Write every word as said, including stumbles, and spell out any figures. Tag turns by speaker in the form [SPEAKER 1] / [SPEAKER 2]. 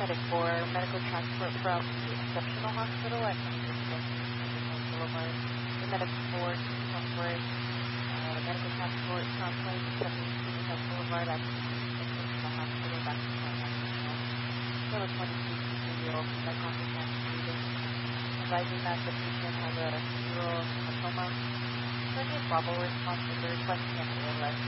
[SPEAKER 1] medic for medical transport from the Exceptional Hospital at twenty-six Boulevard. The medic for transport, uh, medical transport from twenty-six seventy-two Boulevard at Exceptional Hospital back to San Francisco. So the twenty-three year old medical officer reading, advising that the patient has a neural hematoma. Sending a Bravo response to the request and A L S.